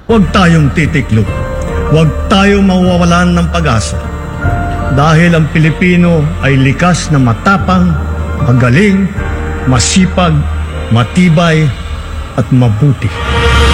Huwag tayong titiklop. Huwag tayong mawawalan ng pag-asa. Dahil ang Pilipino ay likas na matapang, magaling, masipag, matibay, at mabuti.